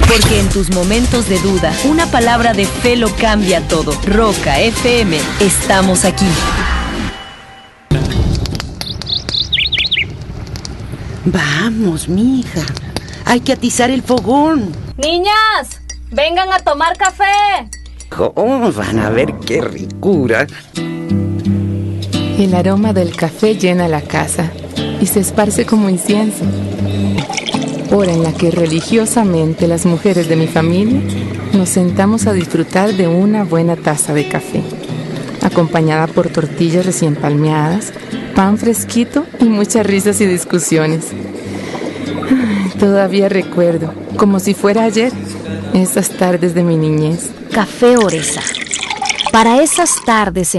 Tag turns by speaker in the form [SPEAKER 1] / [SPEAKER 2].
[SPEAKER 1] Porque en tus momentos de duda, una palabra de fe lo cambia todo. Roca FM, estamos aquí.
[SPEAKER 2] Vamos, mija. Hay que atizar el fogón.
[SPEAKER 3] Niñas, vengan a tomar café.
[SPEAKER 2] Oh, van a ver qué ricura.
[SPEAKER 4] El aroma del café llena la casa y se esparce como incienso. Hora en la que religiosamente las mujeres de mi familia nos sentamos a disfrutar de una buena taza de café, acompañada por tortillas recién palmeadas, pan fresquito y muchas risas y discusiones. Todavía recuerdo, como si fuera ayer, esas tardes de mi niñez.
[SPEAKER 1] Café Oresa. Para esas tardes